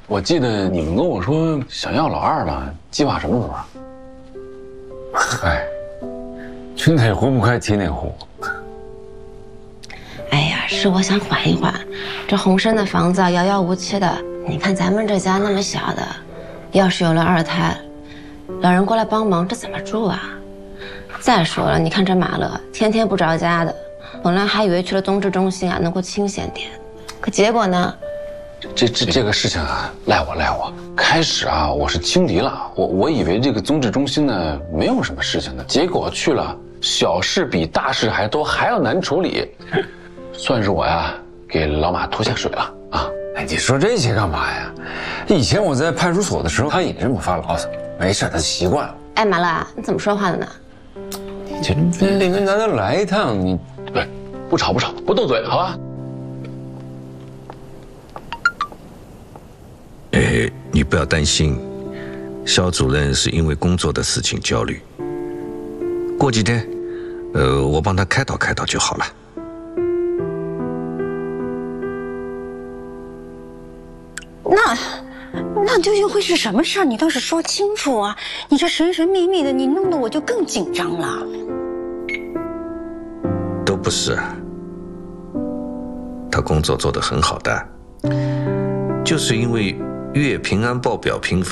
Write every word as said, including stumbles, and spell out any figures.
我记得你们跟我说想要老二了，计划什么时候啊？ 哎，群腿活不开，体内活。 哎呀，是我想缓一缓，这鸿生的房子啊，遥遥无期的。你看咱们这家那么小的，要是有了二胎，老人过来帮忙，这怎么住啊？再说了，你看这马乐天天不着家的，本来还以为去了冬至中心啊能够清闲点，可结果呢？ 这这这个事情啊，赖我赖我。开始啊，我是轻敌了，我我以为这个宗治中心呢没有什么事情的，结果去了，小事比大事还多，还要难处理，算是我呀给老马拖下水了啊！ 哎，你说这些干嘛呀？以前我在派出所的时候，他也这么发牢骚，没事，他习惯了。 哎，马乐，你怎么说话的呢？ 你这非得跟咱这来一趟，你不不吵不吵，不斗嘴，好吧？ 哎，你不要担心，肖主任是因为工作的事情焦虑。过几天，呃，我帮他开导开导就好了。 那，那究竟会是什么事儿？你倒是说清楚啊！你这神神秘秘的，你弄得我就更紧张了。 都不是，他工作做得很好的，就是因为月平安报表评分